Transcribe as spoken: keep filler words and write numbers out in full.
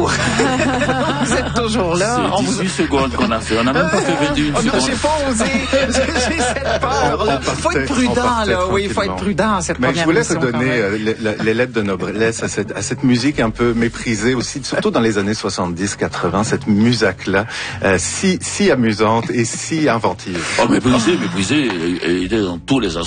toujours. Vous êtes toujours là. C'est dix-huit vous... secondes qu'on a fait. On n'a même pas fait vingt et une oh, secondes. Non, j'ai pas osé. J'ai cette peur, là. Il faut être prudent, là. Oui, il faut être prudent à cette Mais première je voulais te émission, donner euh, les, les lettres de noblesse à cette, à cette musique un peu méprisée aussi, surtout dans les années soixante-dix quatre-vingts, cette musique-là, euh, si, si amusante et si inventive. Oh, méprisée, méprisée, il est dans tous les aspects.